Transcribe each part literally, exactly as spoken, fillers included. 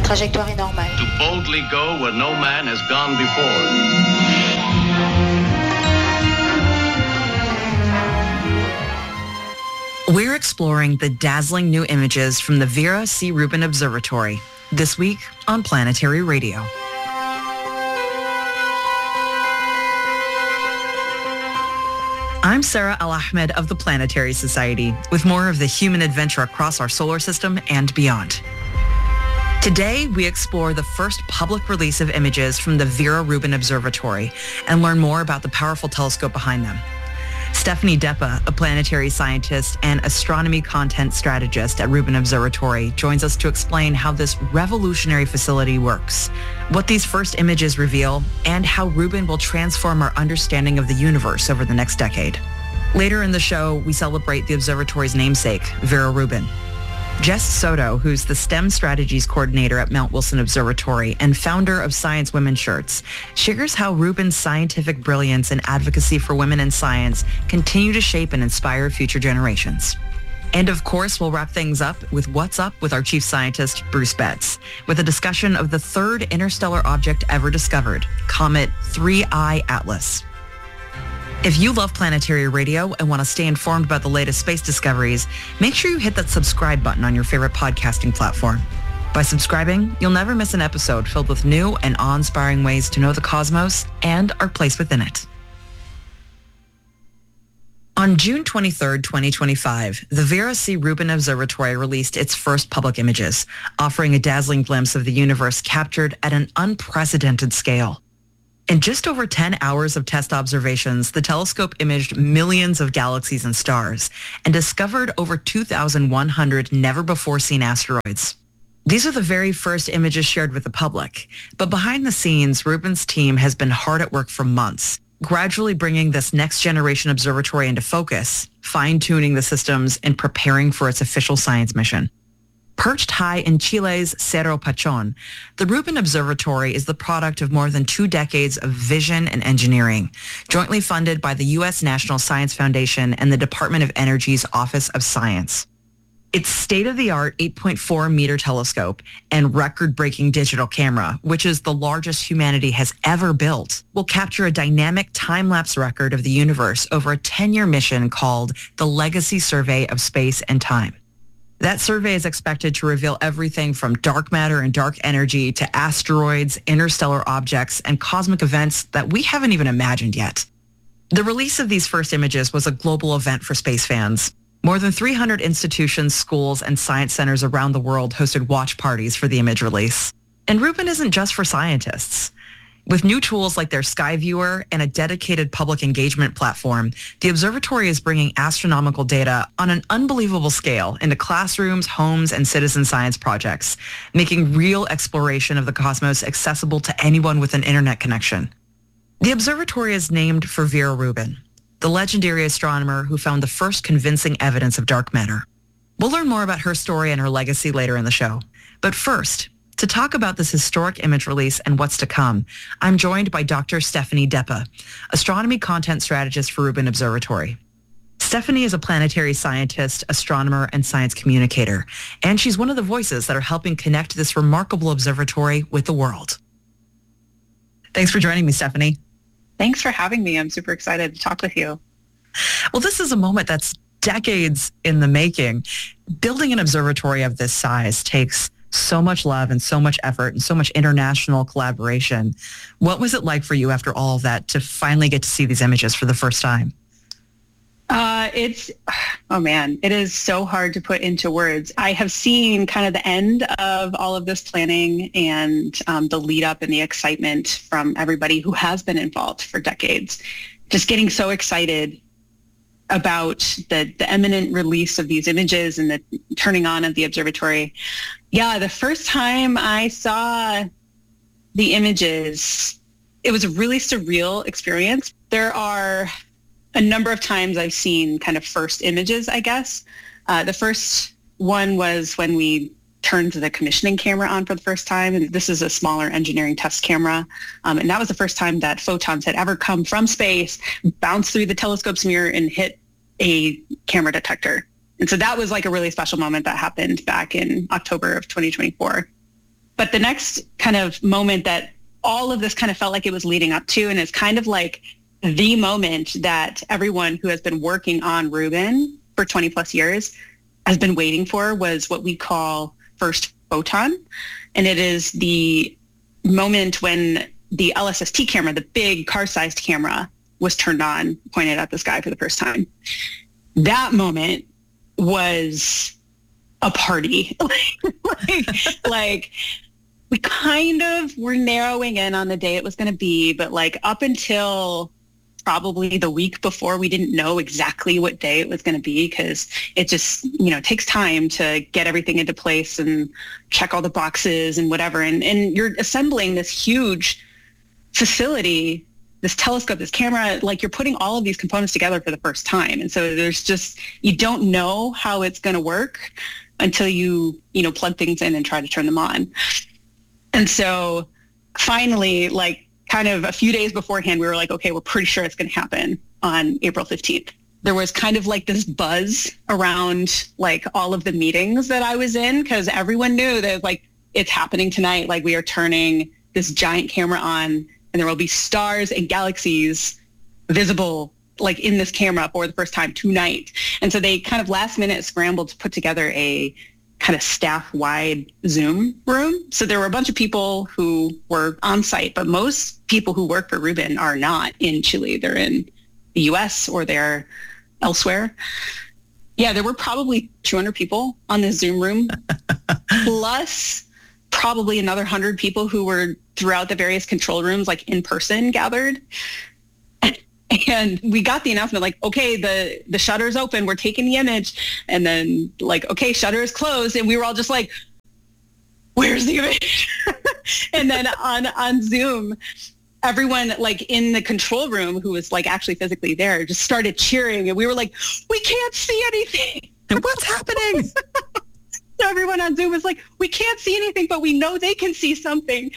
Trajectoire est normale. To boldly go where no man has gone before. We're exploring the dazzling new images from the Vera C. Rubin Observatory this week on Planetary Radio. I'm Sarah Al-Ahmed of the Planetary Society with more of the human adventure across our solar system and beyond. Today, we explore the first public release of images from the Vera Rubin Observatory and learn more about the powerful telescope behind them. Stephanie Deppe, a planetary scientist and astronomy content strategist at Rubin Observatory, joins us to explain how this revolutionary facility works, what these first images reveal, and how Rubin will transform our understanding of the universe over the next decade. Later in the show, we celebrate the observatory's namesake, Vera Rubin. Jess Soto, who's the STEM Strategies Coordinator at Mount Wilson Observatory and founder of Science Women Shirts, shares how Rubin's scientific brilliance and advocacy for women in science continue to shape and inspire future generations. And of course, we'll wrap things up with What's Up with our chief scientist, Bruce Betts, with a discussion of the third interstellar object ever discovered, Comet three I Atlas. If you love Planetary Radio and want to stay informed about the latest space discoveries, make sure you hit that subscribe button on your favorite podcasting platform. By subscribing, you'll never miss an episode filled with new and awe-inspiring ways to know the cosmos and our place within it. On June twenty-third, twenty twenty-five, the Vera C. Rubin Observatory released its first public images, offering a dazzling glimpse of the universe captured at an unprecedented scale. In just over ten hours of test observations, the telescope imaged millions of galaxies and stars and discovered over two thousand one hundred never-before-seen asteroids. These are the very first images shared with the public, but behind the scenes, Rubin's team has been hard at work for months, gradually bringing this next-generation observatory into focus, fine-tuning the systems, and preparing for its official science mission. Perched high in Chile's Cerro Pachón, the Rubin Observatory is the product of more than two decades of vision and engineering, jointly funded by the U S National Science Foundation and the Department of Energy's Office of Science. Its state-of-the-art eight point four meter telescope and record-breaking digital camera, which is the largest humanity has ever built, will capture a dynamic time-lapse record of the universe over a ten-year mission called the Legacy Survey of Space and Time. That survey is expected to reveal everything from dark matter and dark energy to asteroids, interstellar objects, and cosmic events that we haven't even imagined yet. The release of these first images was a global event for space fans. More than three hundred institutions, schools, and science centers around the world hosted watch parties for the image release. And Rubin isn't just for scientists. With new tools like their Sky Viewer and a dedicated public engagement platform, the observatory is bringing astronomical data on an unbelievable scale into classrooms, homes, and citizen science projects, making real exploration of the cosmos accessible to anyone with an internet connection. The observatory is named for Vera Rubin, the legendary astronomer who found the first convincing evidence of dark matter. We'll learn more about her story and her legacy later in the show. But first, to talk about this historic image release and what's to come, I'm joined by Doctor Stephanie Deppe, astronomy content strategist for Rubin Observatory. Stephanie is a planetary scientist, astronomer, and science communicator, and she's one of the voices that are helping connect this remarkable observatory with the world. Thanks for joining me, Stephanie. Thanks for having me. I'm super excited to talk with you. Well, this is a moment that's decades in the making. Building an observatory of this size takes so much love and so much effort and so much international collaboration. What was it like for you after all of that to finally get to see these images for the first time? Uh, it's, oh man, it is so hard to put into words. I have seen kind of the end of all of this planning and um, the lead up and the excitement from everybody who has been involved for decades. Just getting so excited about the, the imminent release of these images and the turning on of the observatory. Yeah, the first time I saw the images, it was a really surreal experience. There are a number of times I've seen kind of first images, I guess. Uh, the first one was when we turned the commissioning camera on for the first time. And this is a smaller engineering test camera. Um, and that was the first time that photons had ever come from space, bounced through the telescope's mirror and hit a camera detector. And so that was like a really special moment that happened back in October of twenty twenty-four. But the next kind of moment that all of this kind of felt like it was leading up to, and it's kind of like the moment that everyone who has been working on Rubin for twenty plus years has been waiting for, was what we call first photon. And it is the moment when the L S S T camera, the big car-sized camera, was turned on, pointed at the sky for the first time. That moment was a party. like, like we kind of were narrowing in on the day it was going to be, but like up until probably the week before, we didn't know exactly what day it was going to be, because it just, you know, takes time to get everything into place and check all the boxes and whatever. And, and you're assembling this huge facility, this telescope, this camera, like you're putting all of these components together for the first time. And so there's just, you don't know how it's going to work until you, you know, plug things in and try to turn them on. And so finally, like, kind of a few days beforehand, we were like, okay, we're pretty sure it's going to happen on April fifteenth. There was kind of like this buzz around like all of the meetings that I was in, because everyone knew that like it's happening tonight. Like we are turning this giant camera on, and there will be stars and galaxies visible like in this camera for the first time tonight. And so they kind of last minute scrambled to put together a kind of staff-wide Zoom room. So there were a bunch of people who were on site, but most people who work for Rubin are not in Chile. They're in the U S or they're elsewhere. Yeah, there were probably two hundred people on this Zoom room, plus probably another one hundred people who were throughout the various control rooms, like in person gathered. And we got the announcement like, okay, the, the shutter's open, we're taking the image. And then like, okay, shutter is closed. And we were all just like, where's the image? And then on, on Zoom, everyone like in the control room who was like actually physically there just started cheering. And we were like, we can't see anything. And what's happening? So everyone on Zoom was like, we can't see anything, but we know they can see something.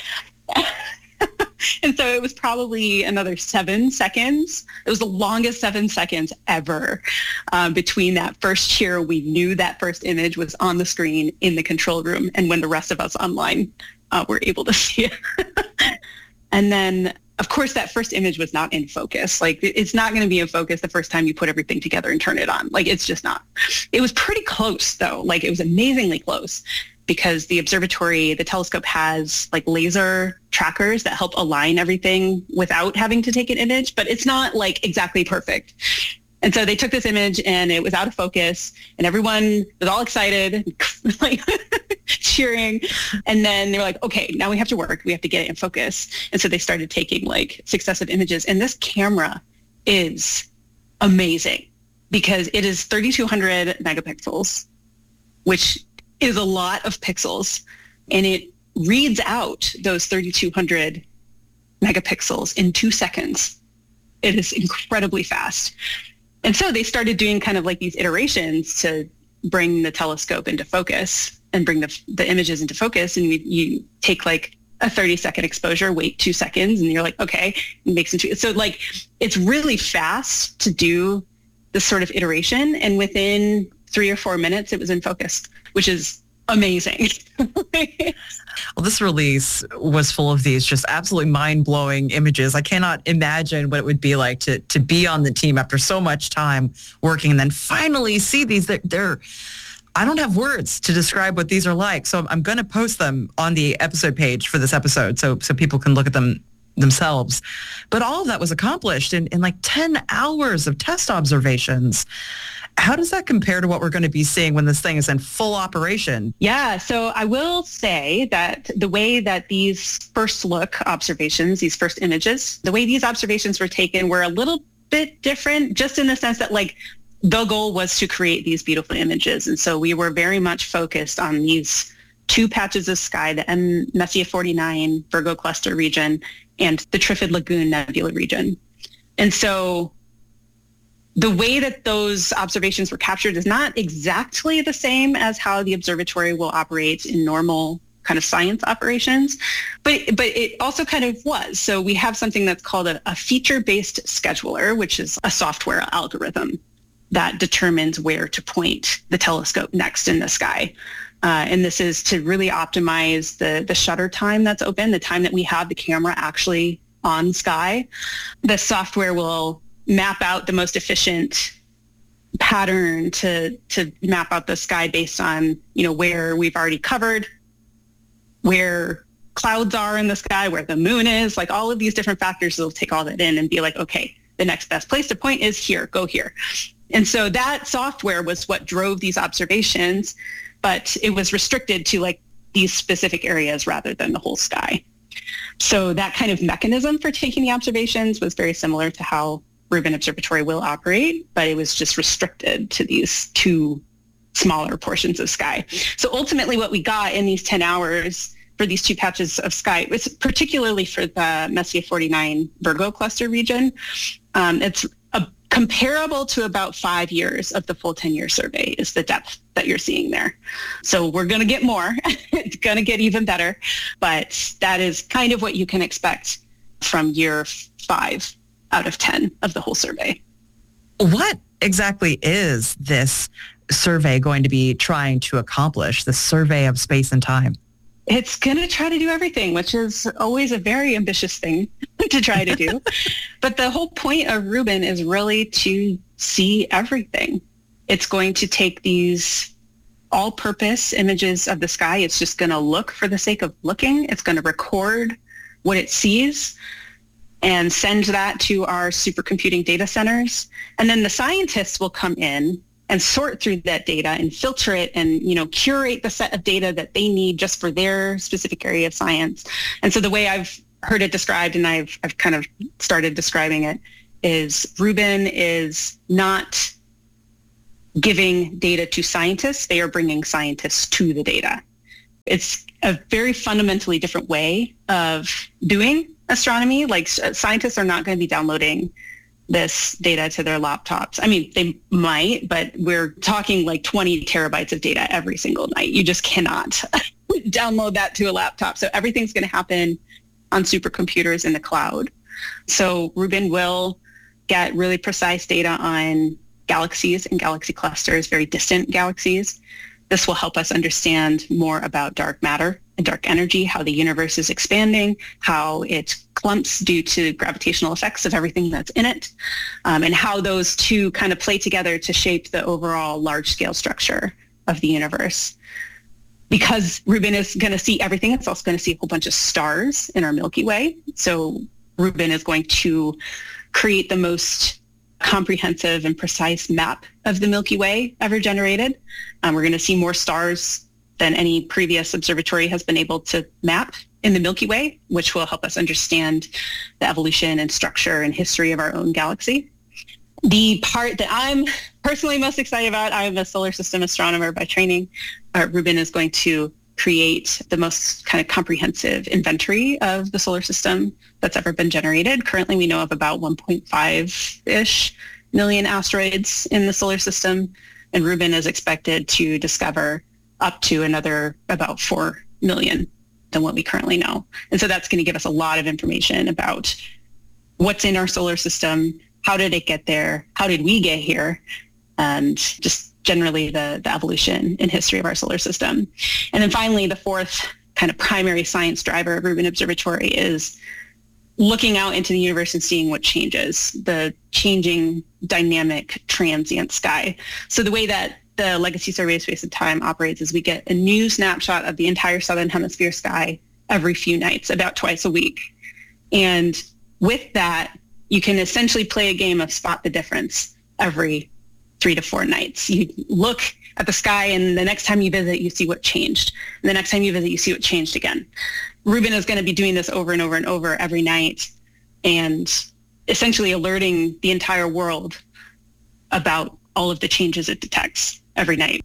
And so it was probably another seven seconds. It was the longest seven seconds ever um, between that first cheer. We knew that first image was on the screen in the control room, and when the rest of us online uh, were able to see it. And then, of course, that first image was not in focus. Like, it's not going to be in focus the first time you put everything together and turn it on. Like, it's just not. It was pretty close, though. Like, it was amazingly close, because the observatory, the telescope has like laser trackers that help align everything without having to take an image, but it's not like exactly perfect. And so they took this image and it was out of focus, and everyone was all excited, like cheering. And then they were like, okay, now we have to work. We have to get it in focus. And so they started taking like successive images. And this camera is amazing because it is thirty-two hundred megapixels, which is a lot of pixels, and it reads out those thirty-two hundred megapixels in two seconds. It is incredibly fast. And so they started doing kind of like these iterations to bring the telescope into focus and bring the, the images into focus. And you, you take like a thirty second exposure, wait two seconds, and you're like, okay, it makes it. So like, it's really fast to do this sort of iteration. And within three or four minutes, it was in focus, which is amazing. Well, this release was full of these just absolutely mind-blowing images. I cannot imagine what it would be like to to be on the team after so much time working and then finally see these. They're, they're I don't have words to describe what these are like. So I'm going to post them on the episode page for this episode so so people can look at them themselves. But all of that was accomplished in, in like ten hours of test observations. How does that compare to what we're going to be seeing when this thing is in full operation? Yeah, so I will say that the way that these first look observations, these first images, the way these observations were taken were a little bit different, just in the sense that like the goal was to create these beautiful images. And so we were very much focused on these two patches of sky, the M Messier forty-nine Virgo cluster region and the Trifid Lagoon Nebula region. And so the way that those observations were captured is not exactly the same as how the observatory will operate in normal kind of science operations, but but it also kind of was. So we have something that's called a, a feature-based scheduler, which is a software algorithm that determines where to point the telescope next in the sky. Uh, and this is to really optimize the, the shutter time that's open, the time that we have the camera actually on sky. The software will map out the most efficient pattern to to map out the sky based on, you know, where we've already covered, where clouds are in the sky, where the moon is, like all of these different factors. Will take all that in and be like, okay, the next best place to point is here, go here. And so that software was what drove these observations, but it was restricted to like these specific areas rather than the whole sky. So that kind of mechanism for taking the observations was very similar to how Rubin Observatory will operate, but it was just restricted to these two smaller portions of sky. So ultimately what we got in these ten hours for these two patches of sky, it's particularly for the Messier forty-nine Virgo cluster region, um, it's a, comparable to about five years of the full ten-year survey is the depth that you're seeing there. So we're going to get more. It's going to get even better, but that is kind of what you can expect from year five out of ten of the whole survey. What exactly is this survey going to be trying to accomplish, the survey of space and time? It's going to try to do everything, which is always a very ambitious thing to try to do. But the whole point of Rubin is really to see everything. It's going to take these all-purpose images of the sky. It's just going to look for the sake of looking. It's going to record what it sees and send that to our supercomputing data centers. And then the scientists will come in and sort through that data and filter it and, you know, curate the set of data that they need just for their specific area of science. And so the way I've heard it described, and I've, I've kind of started describing it, is Rubin is not giving data to scientists. They are bringing scientists to the data. It's a very fundamentally different way of doing astronomy. Like scientists are not going to be downloading this data to their laptops. I mean, they might, but we're talking like twenty terabytes of data every single night. You just cannot download that to a laptop. So everything's going to happen on supercomputers in the cloud. So Rubin will get really precise data on galaxies and galaxy clusters, very distant galaxies. This will help us understand more about dark matter and dark energy, how the universe is expanding, how it clumps due to gravitational effects of everything that's in it, um, and how those two kind of play together to shape the overall large-scale structure of the universe. Because Rubin is going to see everything, it's also going to see a whole bunch of stars in our Milky Way. So Rubin is going to create the most comprehensive and precise map of the Milky Way ever generated. Um, we're going to see more stars than any previous observatory has been able to map in the Milky Way, which will help us understand the evolution and structure and history of our own galaxy. The part that I'm personally most excited about, I'm a solar system astronomer by training. Uh, Rubin is going to create the most kind of comprehensive inventory of the solar system that's ever been generated. Currently, we know of about one point five-ish million asteroids in the solar system, and Rubin is expected to discover up to another about four million than what we currently know. And so that's going to give us a lot of information about what's in our solar system, how did it get there, how did we get here, and just generally the, the evolution and history of our solar system. And then finally, the fourth kind of primary science driver of Rubin Observatory is looking out into the universe and seeing what changes, the changing dynamic transient sky. So the way that the Legacy Survey of Space and Time operates is we get a new snapshot of the entire southern hemisphere sky every few nights, about twice a week. And with that, you can essentially play a game of spot the difference every three to four nights. You look at the sky, and the next time you visit, you see what changed. And the next time you visit, you see what changed again. Rubin is going to be doing this over and over and over every night, and essentially alerting the entire world about all of the changes it detects every night.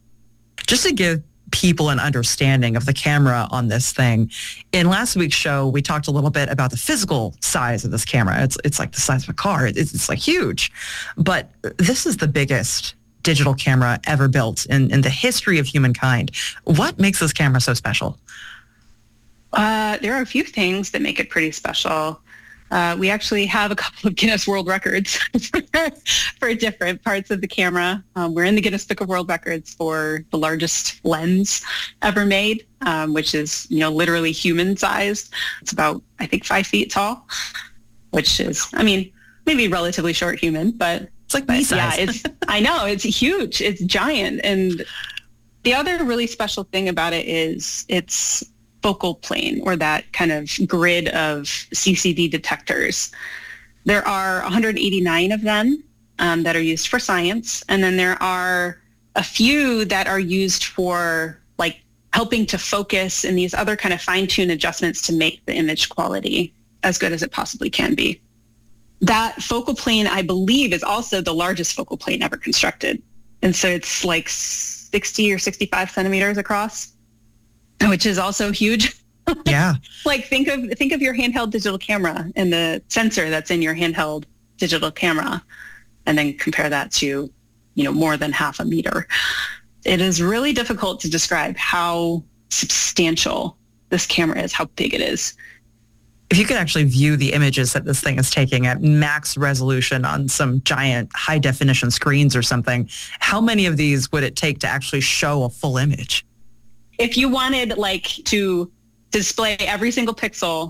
Just to give people an understanding of the camera on this thing, in last week's show, we talked a little bit about the physical size of this camera. It's it's like the size of a car. It's, it's like huge. But this is the biggest digital camera ever built in, in the history of humankind. What makes this camera so special? Uh, there are a few things that make it pretty special. Uh, we actually have a couple of Guinness World Records for, for different parts of the camera. Um, we're in the Guinness Book of World Records for the largest lens ever made, um, which is, you know, literally human-sized. It's about, I think, five feet tall, which is, I mean, maybe relatively short human, but it's like me size. Yeah, it's, I know, it's huge. It's giant. And the other really special thing about it is it's focal plane, or that kind of grid of C C D detectors. There are one hundred eighty-nine of them um, that are used for science. And then there are a few that are used for like helping to focus and these other kind of fine-tune adjustments to make the image quality as good as it possibly can be. That focal plane, I believe, is also the largest focal plane ever constructed. And so it's like sixty or sixty-five centimeters across, which is also huge. Yeah. Like think of think of your handheld digital camera and the sensor that's in your handheld digital camera, and then compare that to, you know, more than half a meter. It is really difficult to describe how substantial this camera is, how big it is. If you could actually view the images that this thing is taking at max resolution on some giant high definition screens or something, how many of these would it take to actually show a full image? If you wanted like to display every single pixel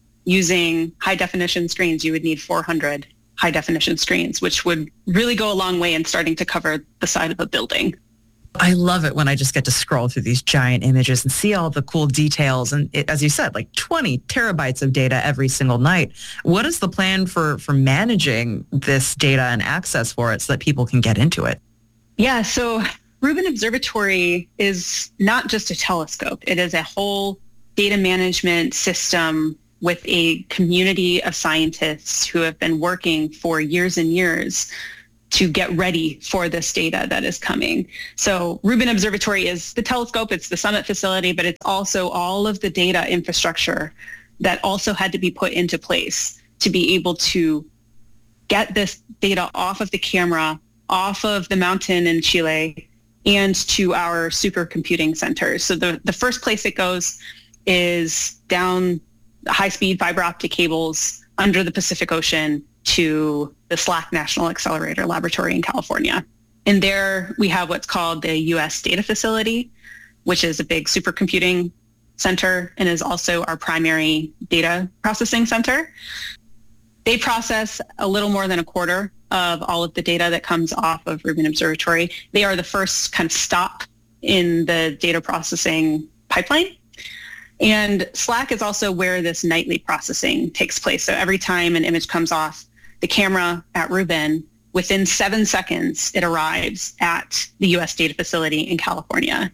using high definition screens, you would need four hundred high definition screens, which would really go a long way in starting to cover the side of a building. I love it when I just get to scroll through these giant images and see all the cool details. And it, as you said, like twenty terabytes of data every single night. What is the plan for, for managing this data and access for it so that people can get into it? Yeah, so Rubin Observatory is not just a telescope. It is a whole data management system with a community of scientists who have been working for years and years to get ready for this data that is coming. So Rubin Observatory is the telescope, it's the Summit facility, but it's also all of the data infrastructure that also had to be put into place to be able to get this data off of the camera, off of the mountain in Chile, and to our supercomputing centers. So the, the first place it goes is down high-speed fiber optic cables under the Pacific Ocean to the SLAC National Accelerator Laboratory in California. And there we have what's called the U S Data Facility, which is a big supercomputing center and is also our primary data processing center. They process a little more than a quarter of all of the data that comes off of Rubin Observatory. They are the first kind of stop in the data processing pipeline. And SLAC is also where this nightly processing takes place. So every time an image comes off the camera at Rubin, within seven seconds, it arrives at the U S Data Facility in California.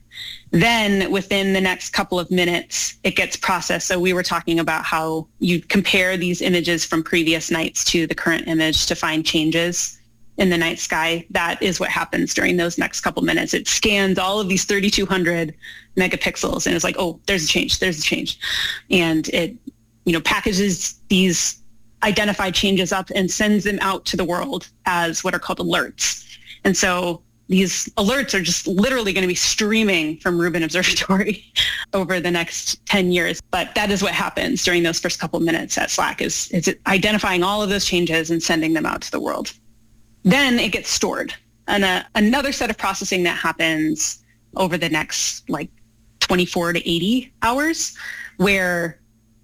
Then within the next couple of minutes, it gets processed. So we were talking about how you compare these images from previous nights to the current image to find changes in the night sky. That is what happens during those next couple minutes. It scans all of these thirty-two hundred megapixels and it's like, oh, there's a change, there's a change. And it, you know, packages these identified changes up and sends them out to the world as what are called alerts. And so these alerts are just literally going to be streaming from Rubin Observatory over the next ten years. But that is what happens during those first couple of minutes at SLAC is, is it identifying all of those changes and sending them out to the world. Then it gets stored. And uh, another set of processing that happens over the next like twenty-four to eighty hours, where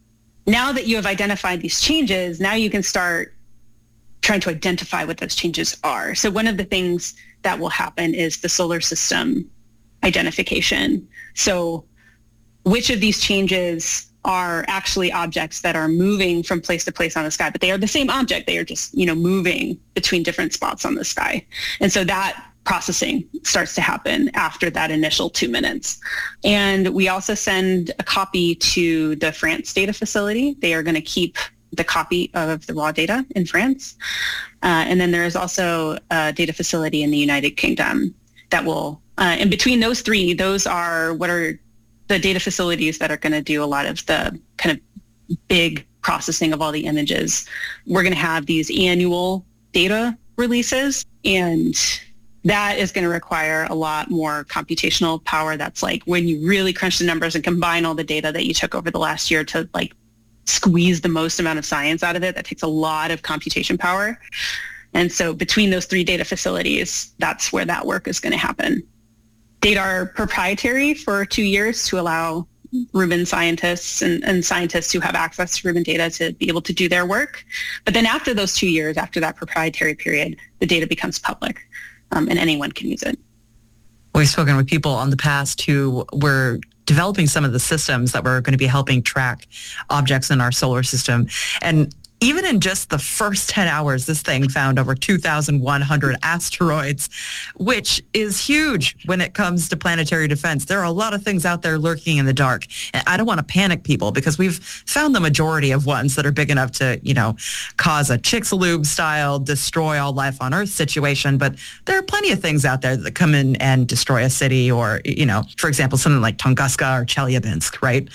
now that you have identified these changes, now you can start trying to identify what those changes are. So one of the things that will happen is the solar system identification. So which of these changes are actually objects that are moving from place to place on the sky, but they are the same object. They are just, you know, moving between different spots on the sky. And so that processing starts to happen after that initial two minutes. And we also send a copy to the France data facility. They are going to keep the copy of the raw data in France. Uh, and then there is also a data facility in the United Kingdom that will, uh, in between those three, those are what are the data facilities that are going to do a lot of the kind of big processing of all the images. We're going to have these annual data releases, and that is going to require a lot more computational power. That's like when you really crunch the numbers and combine all the data that you took over the last year to like squeeze the most amount of science out of it. That takes a lot of computation power. And so between those three data facilities, that's where that work is going to happen. Data are proprietary for two years to allow Rubin scientists and, and scientists who have access to Rubin data to be able to do their work. But then after those two years, after that proprietary period, the data becomes public, um, and anyone can use it. We've spoken with people on the past who were developing some of the systems that were going to be helping track objects in our solar system. And even in just the first ten hours, this thing found over two thousand one hundred asteroids, which is huge when it comes to planetary defense. There are a lot of things out there lurking in the dark. And I don't want to panic people because we've found the majority of ones that are big enough to, you know, cause a Chicxulub style destroy all life on Earth situation. But there are plenty of things out there that come in and destroy a city or, you know, for example, something like Tunguska or Chelyabinsk, right?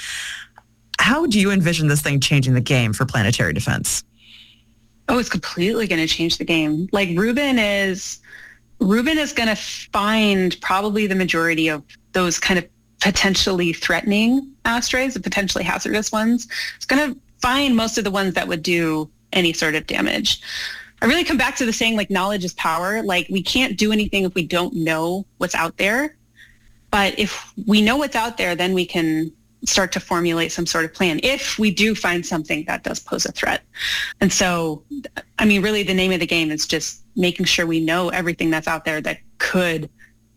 How do you envision this thing changing the game for planetary defense? Oh, it's completely going to change the game. Like Rubin is, Rubin is going to find probably the majority of those kind of potentially threatening asteroids, the potentially hazardous ones. It's going to find most of the ones that would do any sort of damage. I really come back to the saying, like, knowledge is power. Like, we can't do anything if we don't know what's out there. But if we know what's out there, then we can start to formulate some sort of plan if we do find something that does pose a threat. And so, I mean, really the name of the game is just making sure we know everything that's out there that could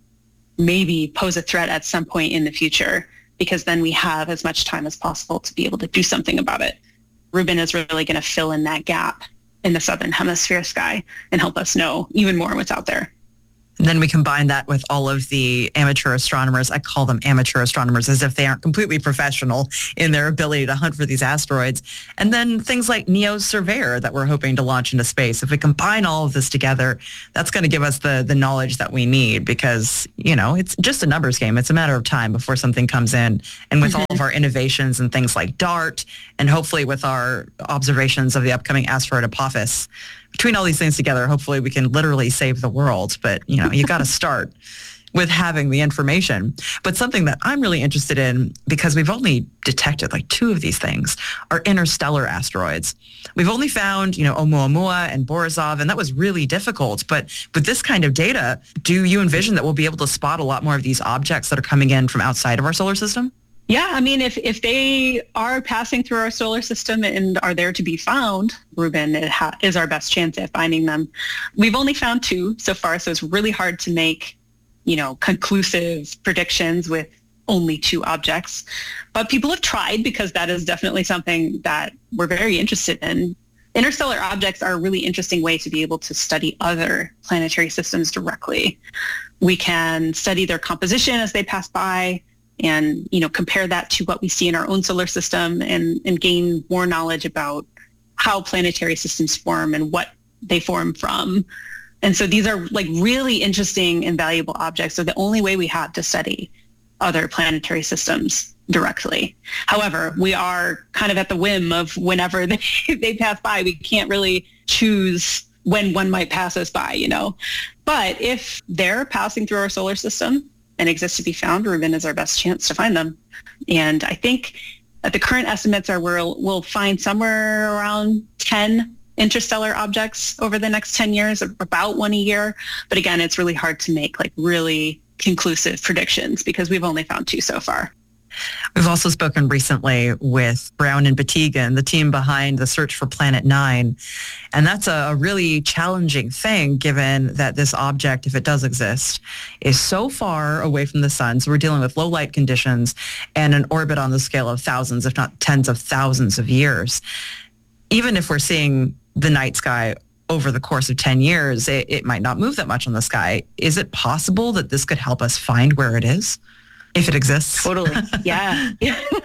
maybe pose a threat at some point in the future, because then we have as much time as possible to be able to do something about it. Rubin is really going to fill in that gap in the southern hemisphere sky and help us know even more what's out there. And then we combine that with all of the amateur astronomers. I call them amateur astronomers as if they aren't completely professional in their ability to hunt for these asteroids. And then things like NEO's Surveyor that we're hoping to launch into space. If we combine all of this together, that's going to give us the, the knowledge that we need because, you know, it's just a numbers game. It's a matter of time before something comes in. And with mm-hmm. all of our innovations and things like DART, and hopefully with our observations of the upcoming asteroid Apophis, between all these things together, hopefully we can literally save the world. But, you know, you got to start with having the information. But something that I'm really interested in, because we've only detected like two of these things, are interstellar asteroids. We've only found, you know, Oumuamua and Borisov, and that was really difficult. But with this kind of data, do you envision that we'll be able to spot a lot more of these objects that are coming in from outside of our solar system? Yeah, I mean, if, if they are passing through our solar system and are there to be found, Rubin it ha- is our best chance at finding them. We've only found two so far, so it's really hard to make, you know, conclusive predictions with only two objects. But people have tried because that is definitely something that we're very interested in. Interstellar objects are a really interesting way to be able to study other planetary systems directly. We can study their composition as they pass by, and, you know, compare that to what we see in our own solar system and, and gain more knowledge about how planetary systems form and what they form from. And so these are like really interesting and valuable objects. So the only way we have to study other planetary systems directly. However, we are kind of at the whim of whenever they, they pass by. We can't really choose when one might pass us by, you know. But if they're passing through our solar system and exist to be found, Rubin is our best chance to find them. And I think that the current estimates are we'll, we'll find somewhere around ten interstellar objects over the next ten years, about one a year. But again, it's really hard to make like really conclusive predictions because we've only found two so far. We've also spoken recently with Brown and Batygin, the team behind the search for Planet Nine. And that's a really challenging thing given that this object, if it does exist, is so far away from the sun. So we're dealing with low light conditions and an orbit on the scale of thousands, if not tens of thousands of years. Even if we're seeing the night sky over the course of ten years, it, it might not move that much on the sky. Is it possible that this could help us find where it is? If it exists. Totally. Yeah.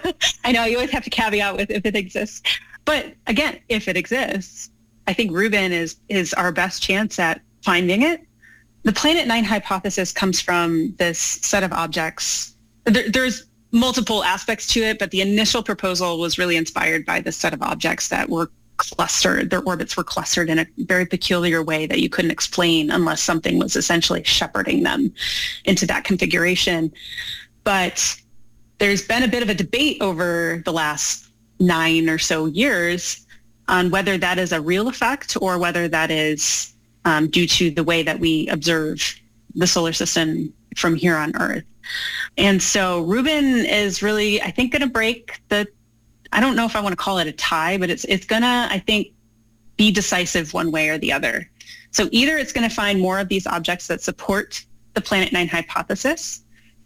I know you always have to caveat with if it exists. But again, if it exists, I think Rubin is, is our best chance at finding it. The Planet Nine hypothesis comes from this set of objects. There, there's multiple aspects to it, but the initial proposal was really inspired by this set of objects that were clustered. Their orbits were clustered in a very peculiar way that you couldn't explain unless something was essentially shepherding them into that configuration. But there's been a bit of a debate over the last nine or so years on whether that is a real effect or whether that is um, due to the way that we observe the solar system from here on Earth. And so Rubin is really, I think, going to break the, I don't know if I want to call it a tie, but it's it's going to, I think, be decisive one way or the other. So either it's going to find more of these objects that support the Planet Nine hypothesis,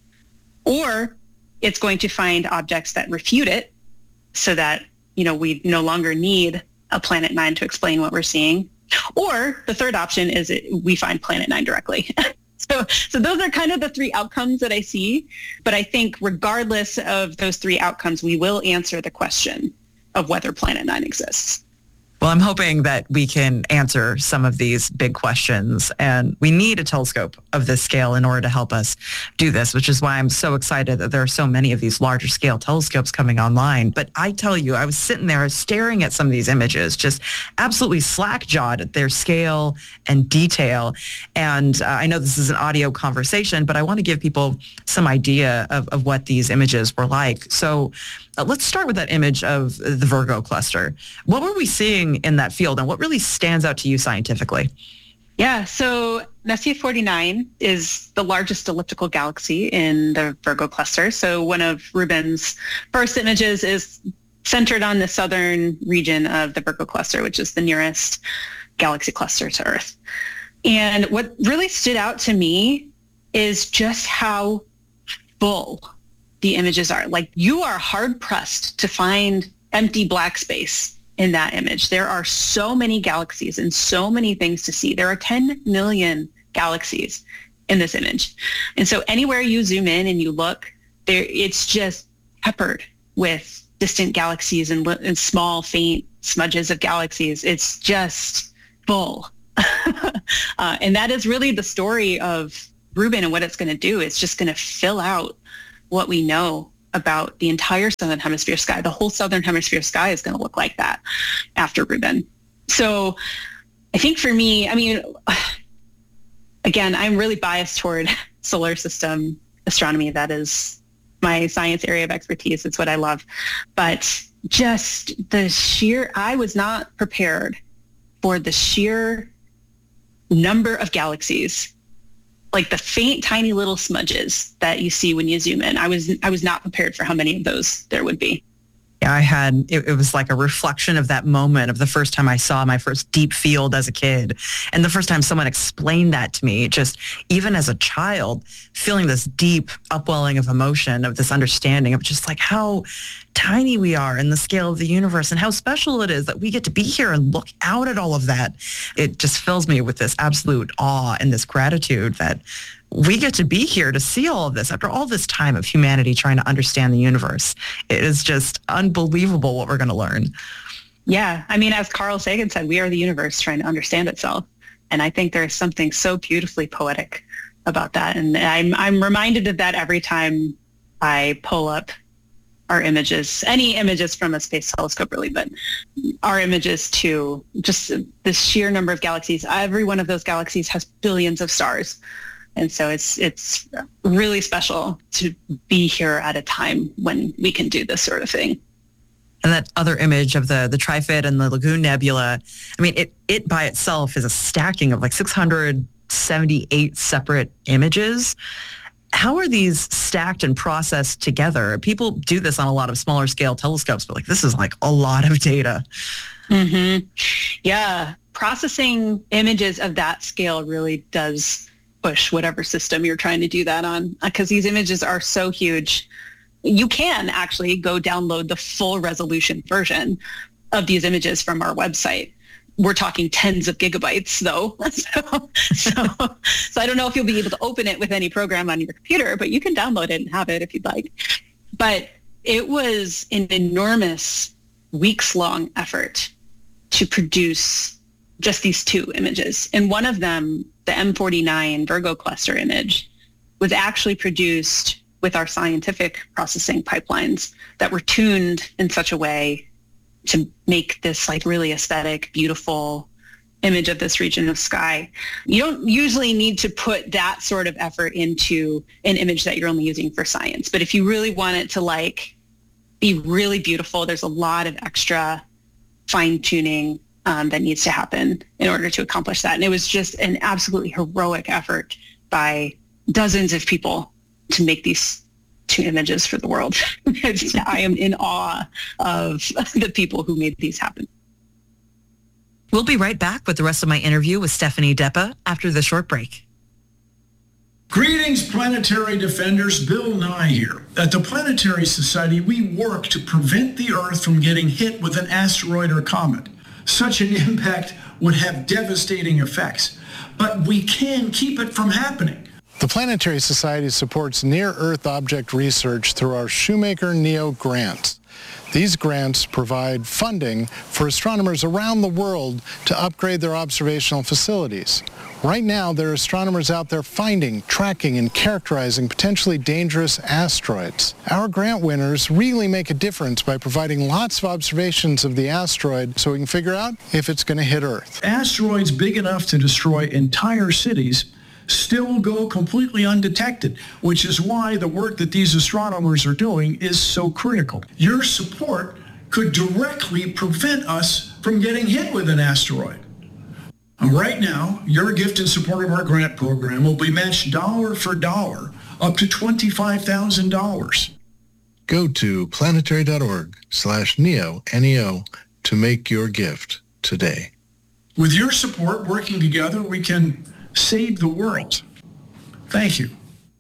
or it's going to find objects that refute it so that, you know, we no longer need a Planet Nine to explain what we're seeing. Or the third option is it, we find Planet Nine directly. So, so those are kind of the three outcomes that I see. But I think regardless of those three outcomes, we will answer the question of whether Planet Nine exists. Well, I'm hoping that we can answer some of these big questions, and we need a telescope of this scale in order to help us do this, which is why I'm so excited that there are so many of these larger scale telescopes coming online. But I tell you, I was sitting there staring at some of these images, just absolutely slack-jawed at their scale and detail. And uh, I know this is an audio conversation, but I want to give people some idea of, of what these images were like. So Uh, let's start with that image of the Virgo cluster. What were we seeing in that field, and what really stands out to you scientifically? Yeah, so Messier forty-nine is the largest elliptical galaxy in the Virgo cluster. So one of Rubin's first images is centered on the southern region of the Virgo cluster, which is the nearest galaxy cluster to Earth. And what really stood out to me is just how full the images are. Like, you are hard pressed to find empty black space in that image. There are so many galaxies and so many things to see. There are ten million galaxies in this image. And so anywhere you zoom in and you look, there, it's just peppered with distant galaxies and, and small, faint smudges of galaxies. It's just full. uh, and that is really the story of Rubin and what it's going to do. It's just going to fill out what we know about the entire southern hemisphere sky. The whole southern hemisphere sky is going to look like that after Rubin. So I think for me, I mean, again, I'm really biased toward solar system astronomy. That is my science area of expertise. It's what I love. But just the sheer, I was not prepared for the sheer number of galaxies, like the faint, tiny little smudges that you see when you zoom in. I was I was not prepared for how many of those there would be. Yeah, I had, it, it was like a reflection of that moment of the first time I saw my first deep field as a kid. And the first time someone explained that to me, just even as a child, feeling this deep upwelling of emotion, of this understanding of just like how tiny we are in the scale of the universe and how special it is that we get to be here and look out at all of that. It just fills me with this absolute awe and this gratitude that we get to be here to see all of this after all this time of humanity trying to understand the universe. It is just unbelievable what we're going to learn. Yeah. I mean, as Carl Sagan said, we are the universe trying to understand itself. And I think there's something so beautifully poetic about that. And I'm, I'm reminded of that every time I pull up our images, any images from a space telescope really, but our images to just the sheer number of galaxies. Every one of those galaxies has billions of stars. And so it's it's really special to be here at a time when we can do this sort of thing. And that other image of the the Trifid and the Lagoon Nebula, I mean, it it by itself is a stacking of like six hundred seventy-eight separate images. How are these stacked and processed together? People do this on a lot of smaller scale telescopes, but like this is like a lot of data. Mm-hmm. Yeah, processing images of that scale really does push whatever system you're trying to do that on, because these images are so huge. You can actually go download the full resolution version of these images from our website. We're talking tens of gigabytes though. so, so, so I don't know if you'll be able to open it with any program on your computer, but you can download it and have it if you'd like. But it was an enormous weeks-long effort to produce just these two images. And one of them, the M forty-nine Virgo cluster image, was actually produced with our scientific processing pipelines that were tuned in such a way to make this like really aesthetic, beautiful image of this region of sky. You don't usually need to put that sort of effort into an image that you're only using for science. But if you really want it to like be really beautiful. There's a lot of extra fine-tuning um, that needs to happen in order to accomplish that. And it was just an absolutely heroic effort by dozens of people to make these two images for the world. I am in awe of the people who made these happen. We'll be right back with the rest of my interview with Stephanie Deppa after the short break. Greetings, planetary defenders. Bill Nye here. At the Planetary Society, we work to prevent the Earth from getting hit with an asteroid or comet. Such an impact would have devastating effects, but we can keep it from happening. The Planetary Society supports near-Earth object research through our Shoemaker NEO grants. These grants provide funding for astronomers around the world to upgrade their observational facilities. Right now, there are astronomers out there finding, tracking, and characterizing potentially dangerous asteroids. Our grant winners really make a difference by providing lots of observations of the asteroid so we can figure out if it's going to hit Earth. Asteroids big enough to destroy entire cities still go completely undetected, which is why the work that these astronomers are doing is so critical. Your support could directly prevent us from getting hit with an asteroid. Right now, your gift in support of our grant program will be matched dollar for dollar up to twenty-five thousand dollars. Go to planetary.org slash neo, N E O, to make your gift today. With your support, working together, we can save the world. Thank you.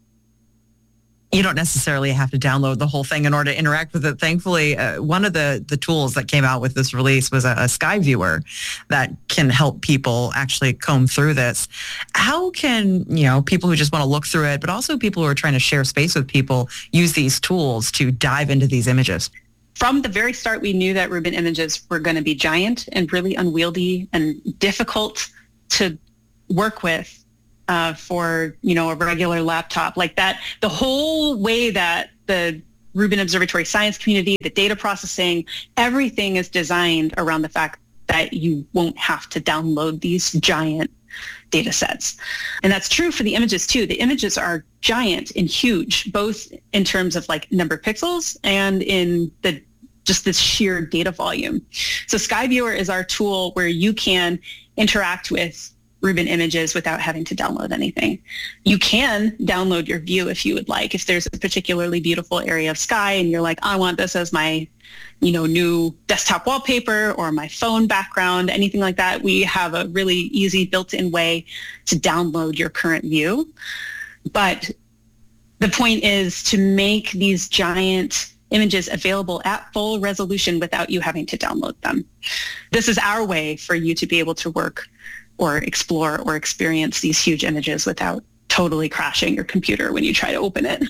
You don't necessarily have to download the whole thing in order to interact with it. Thankfully, uh, one of the, the tools that came out with this release was a, a Sky Viewer that can help people actually comb through this. How can, you know, people who just want to look through it, but also people who are trying to share space with people, use these tools to dive into these images? From the very start, we knew that Rubin images were going to be giant and really unwieldy and difficult to work with. Uh, for, you know, a regular laptop like that. The whole way that the Rubin Observatory science community, the data processing, everything is designed around the fact that you won't have to download these giant data sets. And that's true for the images too. The images are giant and huge, both in terms of like number of pixels and in the just this sheer data volume. So Sky Viewer is our tool where you can interact with Rubin images without having to download anything. You can download your view if you would like. If there's a particularly beautiful area of sky and you're like, I want this as my, you know, new desktop wallpaper or my phone background, anything like that, we have a really easy built-in way to download your current view. But the point is to make these giant images available at full resolution without you having to download them. This is our way for you to be able to work or explore or experience these huge images without totally crashing your computer when you try to open it.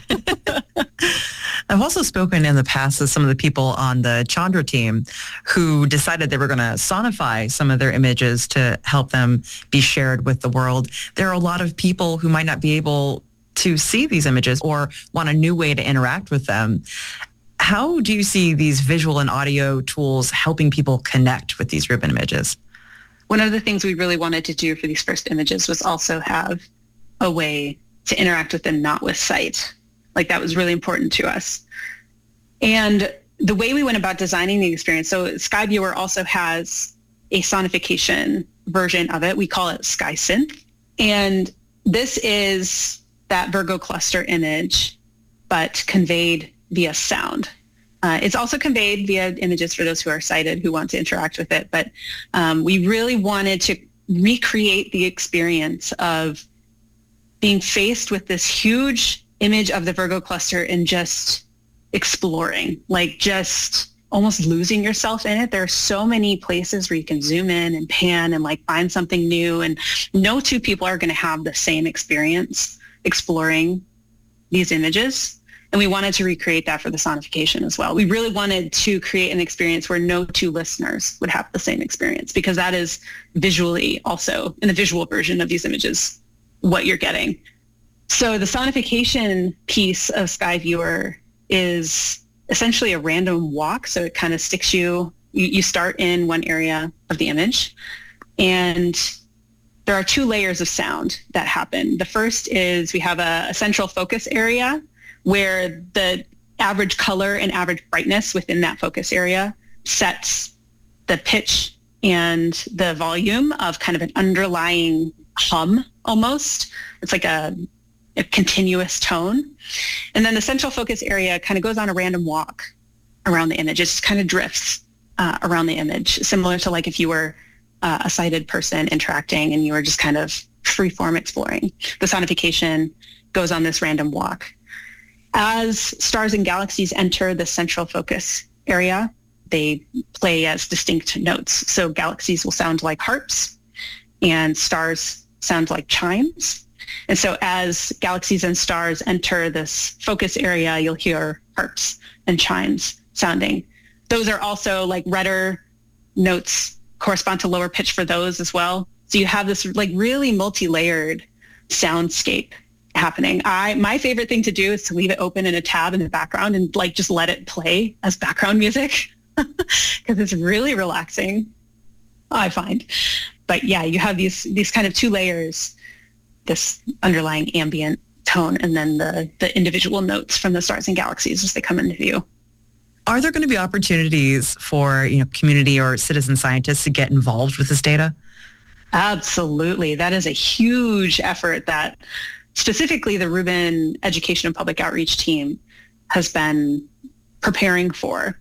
I've also spoken in the past with some of the people on the Chandra team who decided they were going to sonify some of their images to help them be shared with the world. There are a lot of people who might not be able to see these images or want a new way to interact with them. How do you see these visual and audio tools helping people connect with these Rubin images? One of the things we really wanted to do for these first images was also have a way to interact with them, not with sight. Like that was really important to us. And the way we went about designing the experience, so Sky Viewer also has a sonification version of it. We call it Sky Synth. And this is that Virgo cluster image, but conveyed via sound. Uh, it's also conveyed via images for those who are sighted who want to interact with it. But um, we really wanted to recreate the experience of being faced with this huge image of the Virgo cluster and just exploring, like just almost losing yourself in it. There are so many places where you can zoom in and pan and like find something new. And no two people are going to have the same experience exploring these images. And we wanted to recreate that for the sonification as well. We really wanted to create an experience where no two listeners would have the same experience, because that is visually also, in the visual version of these images, what you're getting. So the sonification piece of Sky Viewer is essentially a random walk. So it kind of sticks you, you, you start in one area of the image, and there are two layers of sound that happen. The first is we have a, a central focus area where the average color and average brightness within that focus area sets the pitch and the volume of kind of an underlying hum almost. It's like a, a continuous tone. And then the central focus area kind of goes on a random walk around the image. It just kind of drifts uh, around the image, similar to like if you were uh, a sighted person interacting and you were just kind of freeform exploring. The sonification goes on this random walk. As stars and galaxies enter the central focus area, they play as distinct notes. So galaxies will sound like harps and stars sound like chimes. And so as galaxies and stars enter this focus area, you'll hear harps and chimes sounding. Those are also like redder notes correspond to lower pitch for those as well. So you have this like really multi-layered soundscape happening. I my favorite thing to do is to leave it open in a tab in the background and like just let it play as background music because it's really relaxing, I find. But yeah, you have these these kind of two layers, this underlying ambient tone and then the the individual notes from the stars and galaxies as they come into view. Are there going to be opportunities for, you know, community or citizen scientists to get involved with this data? Absolutely. That is a huge effort that specifically the Rubin Education and Public Outreach team has been preparing for.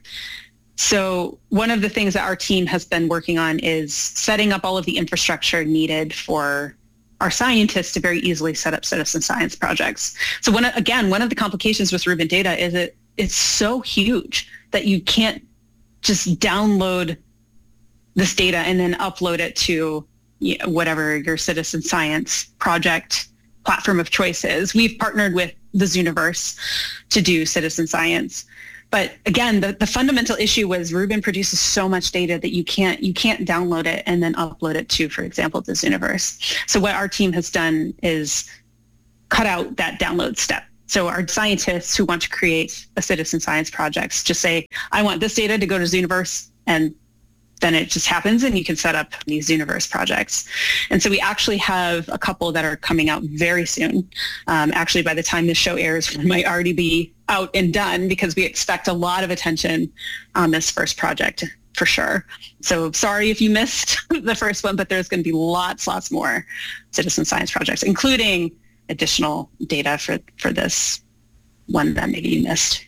So one of the things that our team has been working on is setting up all of the infrastructure needed for our scientists to very easily set up citizen science projects. So one, again, one of the complications with Rubin data is it it's so huge that you can't just download this data and then upload it to you know, whatever your citizen science project platform of choice is. We've partnered with the Zooniverse to do citizen science. But again, the, the fundamental issue was Rubin produces so much data that you can't you can't download it and then upload it to, for example, the Zooniverse. So what our team has done is cut out that download step. So our scientists who want to create a citizen science project just say, I want this data to go to Zooniverse, and then it just happens and you can set up these Zooniverse projects. And so we actually have a couple that are coming out very soon. Um, actually, by the time this show airs, we might already be out and done because we expect a lot of attention on this first project for sure. So sorry if you missed the first one, but there's going to be lots, lots more citizen science projects, including additional data for, for this one that maybe you missed.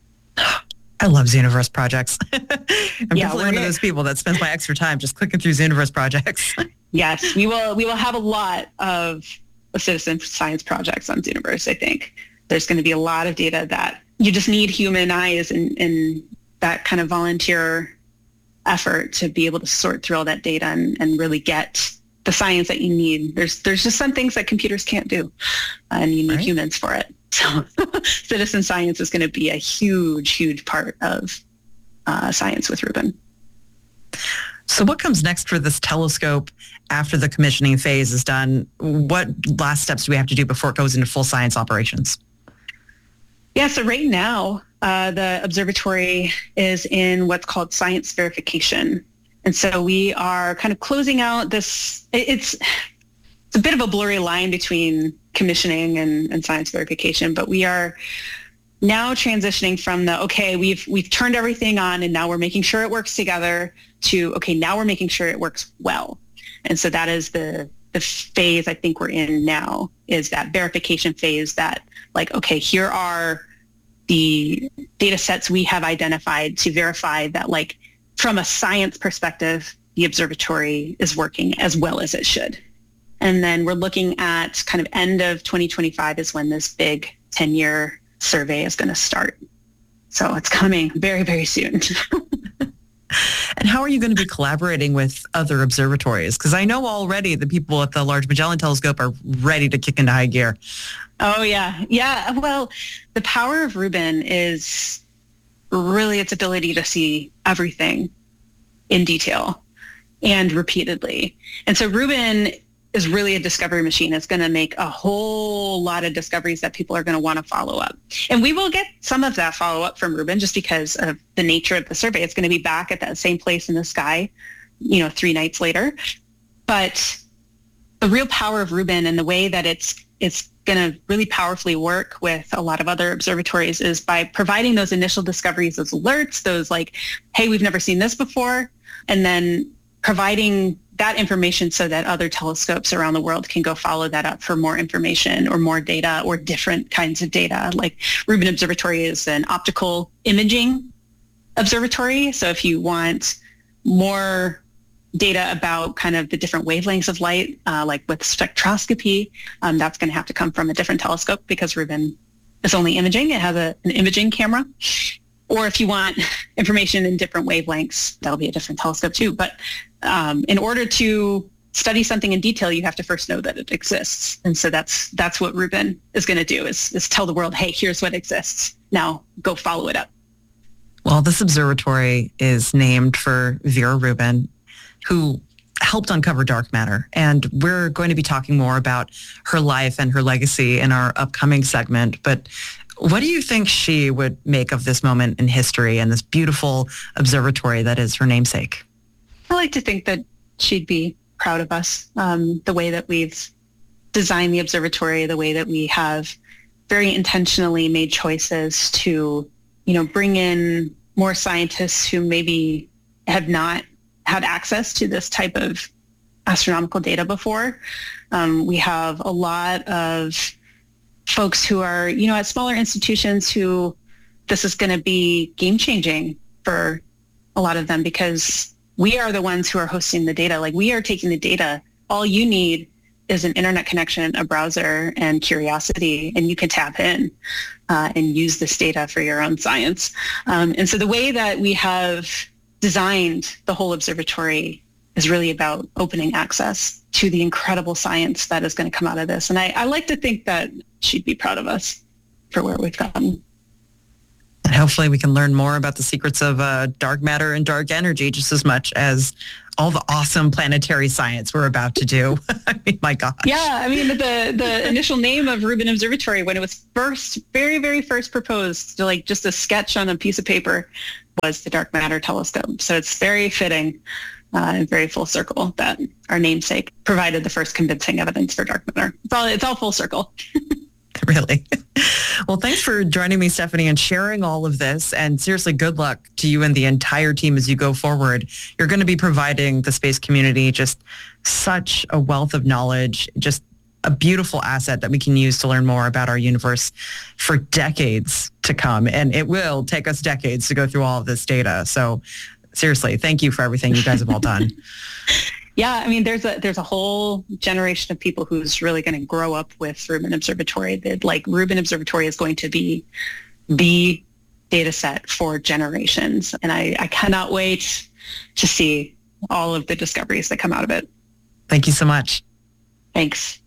I love Zooniverse projects. I'm yeah, definitely one of those people that spends my extra time just clicking through Zooniverse projects. Yes, we will we will have a lot of citizen science projects on Zooniverse, I think. There's going to be a lot of data that you just need human eyes and, and that kind of volunteer effort to be able to sort through all that data and, and really get the science that you need. There's there's just some things that computers can't do, and you need right. humans for it. So citizen science is going to be a huge, huge part of uh, science with Rubin. So what comes next for this telescope after the commissioning phase is done? What last steps do we have to do before it goes into full science operations? Yeah, so right now, uh, the observatory is in what's called science verification. And so we are kind of closing out this, it's, it's a bit of a blurry line between commissioning and, and science verification, but we are now transitioning from the, okay, we've we've turned everything on and now we're making sure it works together to, okay, now we're making sure it works well. And so that is the, the phase I think we're in now, is that verification phase that like, okay, here are the data sets we have identified to verify that like from a science perspective, the observatory is working as well as it should. And then we're looking at kind of end of twenty twenty-five is when this big ten-year survey is going to start. So it's coming very, very soon. And how are you going to be collaborating with other observatories? Because I know already the people at the Large Magellan Telescope are ready to kick into high gear. Oh, yeah. Yeah. Well, the power of Rubin is really its ability to see everything in detail and repeatedly. And so Rubin is really a discovery machine. It's going to make a whole lot of discoveries that people are going to want to follow up. And we will get some of that follow-up from Rubin just because of the nature of the survey. It's going to be back at that same place in the sky, you know, three nights later. But the real power of Rubin and the way that it's it's going to really powerfully work with a lot of other observatories is by providing those initial discoveries, those alerts, those like, hey, we've never seen this before, and then providing that information so that other telescopes around the world can go follow that up for more information or more data or different kinds of data. Like Rubin Observatory is an optical imaging observatory. So if you want more data about kind of the different wavelengths of light, uh, like with spectroscopy, um, that's going to have to come from a different telescope because Rubin is only imaging. It has a, an imaging camera. Or if you want information in different wavelengths, that'll be a different telescope too. But um, in order to study something in detail, you have to first know that it exists. And so that's that's what Rubin is going to do, is, is tell the world, hey, here's what exists. Now go follow it up. Well, this observatory is named for Vera Rubin, who helped uncover dark matter. And we're going to be talking more about her life and her legacy in our upcoming segment. But what do you think she would make of this moment in history and this beautiful observatory that is her namesake? I like to think that she'd be proud of us, um, the way that we've designed the observatory, the way that we have very intentionally made choices to, you know, bring in more scientists who maybe have not had access to this type of astronomical data before. Um, we have a lot of folks who are, you know, at smaller institutions who this is going to be game changing for a lot of them because we are the ones who are hosting the data. Like we are taking the data. All you need is an internet connection, a browser, and curiosity, and you can tap in uh, and use this data for your own science. Um, and so the way that we have designed the whole observatory is really about opening access to the incredible science that is going to come out of this. And I, I like to think that she'd be proud of us for where we've gotten. And hopefully we can learn more about the secrets of uh, dark matter and dark energy just as much as all the awesome planetary science we're about to do. I mean, my gosh. Yeah, I mean, the the initial name of Rubin Observatory, when it was first, very, very first proposed, to like just a sketch on a piece of paper, was the Dark Matter Telescope. So it's very fitting uh, and very full circle that our namesake provided the first convincing evidence for dark matter. It's all, it's all full circle. Really? Well, thanks for joining me, Stephanie, and sharing all of this. And seriously, good luck to you and the entire team as you go forward. You're going to be providing the space community just such a wealth of knowledge, just a beautiful asset that we can use to learn more about our universe for decades to come. And it will take us decades to go through all of this data. So seriously, thank you for everything you guys have all done. Yeah, I mean, there's a there's a whole generation of people who's really going to grow up with Rubin Observatory. That like Rubin Observatory is going to be the data set for generations, and I, I cannot wait to see all of the discoveries that come out of it. Thank you so much. Thanks.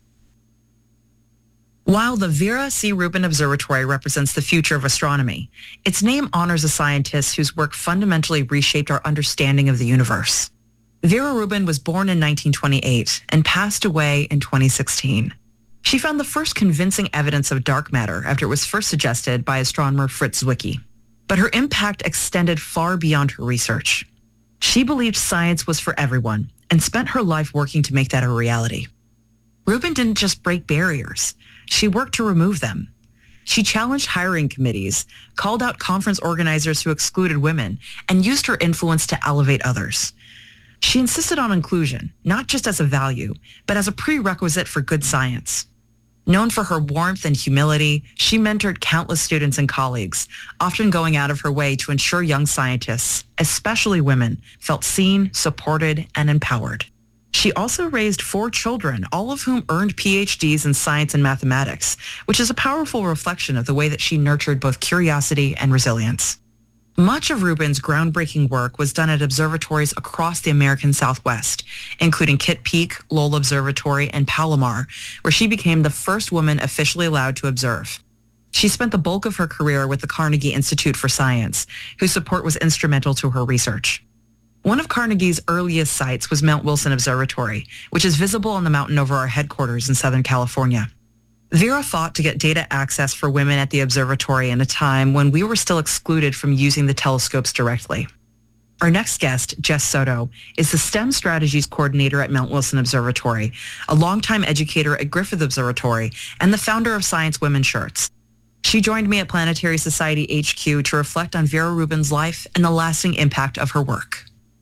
While the Vera C. Rubin Observatory represents the future of astronomy, its name honors a scientist whose work fundamentally reshaped our understanding of the universe. Vera Rubin was born in nineteen twenty-eight and passed away in twenty sixteen. She found the first convincing evidence of dark matter after it was first suggested by astronomer Fritz Zwicky. But her impact extended far beyond her research. She believed science was for everyone and spent her life working to make that a reality. Rubin didn't just break barriers. She worked to remove them. She challenged hiring committees, called out conference organizers who excluded women, and used her influence to elevate others. She insisted on inclusion, not just as a value, but as a prerequisite for good science. Known for her warmth and humility, she mentored countless students and colleagues, often going out of her way to ensure young scientists, especially women, felt seen, supported, and empowered. She also raised four children, all of whom earned P H Ds in science and mathematics, which is a powerful reflection of the way that she nurtured both curiosity and resilience. Much of Rubin's groundbreaking work was done at observatories across the American Southwest, including Kitt Peak, Lowell Observatory, and Palomar, where she became the first woman officially allowed to observe. She spent the bulk of her career with the Carnegie Institute for Science, whose support was instrumental to her research. One of Carnegie's earliest sites was Mount Wilson Observatory, which is visible on the mountain over our headquarters in Southern California. Vera fought to get data access for women at the observatory in a time when we were still excluded from using the telescopes directly. Our next guest, Jess Soto, is the STEM Strategies Coordinator at Mount Wilson Observatory, a longtime educator at Griffith Observatory, and the founder of Science Women Shirts. She joined me at Planetary Society H Q to reflect on Vera Rubin's life and the lasting impact of her work.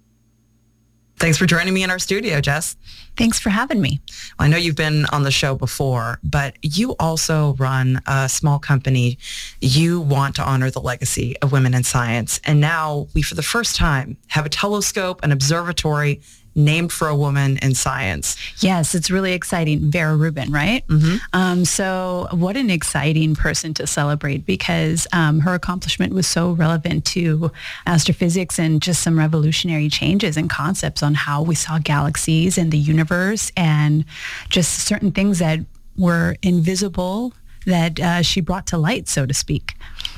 Thanks for joining me in our studio, Jess. Thanks for having me. Well, I know you've been on the show before, but you also run a small company. You want to honor the legacy of women in science. And now we, for the first time, have a telescope, an observatory named for a woman in science. Yes, it's really exciting. Vera Rubin, right? Mm-hmm. Um, so what an exciting person to celebrate, because um, her accomplishment was so relevant to astrophysics and just some revolutionary changes and concepts on how we saw galaxies and the universe and just certain things that were invisible that uh, she brought to light, so to speak.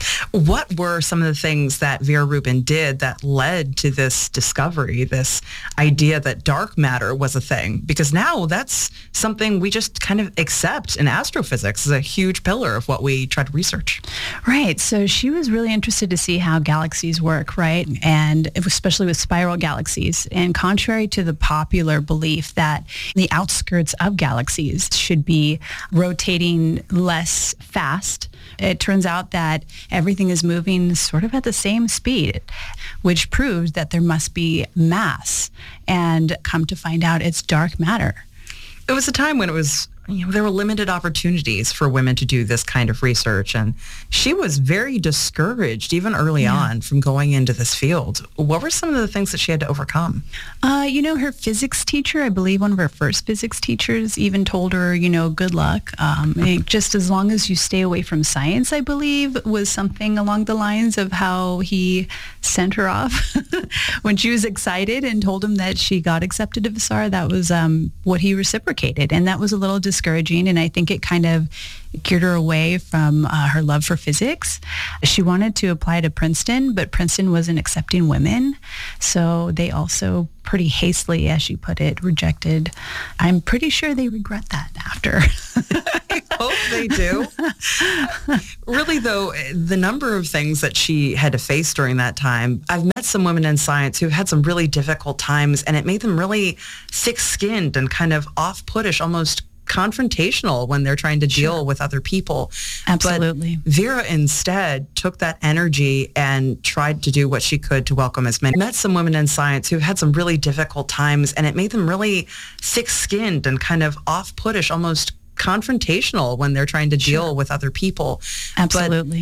What were some of the things that Vera Rubin did that led to this discovery, this idea that dark matter was a thing? Because now that's something we just kind of accept in astrophysics as a huge pillar of what we try to research. Right. So she was really interested to see how galaxies work, right? And especially with spiral galaxies. And contrary to the popular belief that the outskirts of galaxies should be rotating less fast, it turns out that everything is moving sort of at the same speed, which proves that there must be mass. And come to find out, it's dark matter. It was a time when it was, you know, there were limited opportunities for women to do this kind of research. And she was very discouraged, even early yeah. on, from going into this field. What were some of the things that she had to overcome? Uh, you know, her physics teacher, I believe one of her first physics teachers even told her, you know, good luck. Um, just as long as you stay away from science, I believe, was something along the lines of how he sent her off. When she was excited and told him that she got accepted to Vassar, that was um, what he reciprocated. And that was a little discouraging. And I think it kind of geared her away from uh, her love for physics. She wanted to apply to Princeton, but Princeton wasn't accepting women. So they also pretty hastily, as she put it, rejected. I'm pretty sure they regret that after. I hope they do. Really, though, the number of things that she had to face during that time, I've met some women in science who've had some really difficult times, and it made them really thick-skinned and kind of off-puttish, almost confrontational when they're trying to deal Sure. with other people. Absolutely. But Vera instead took that energy and tried to do what she could to welcome as many. I met some women in science who've had some really difficult times, and it made them really thick-skinned and kind of off-puttish, almost confrontational when they're trying to deal Sure. with other people. Absolutely. But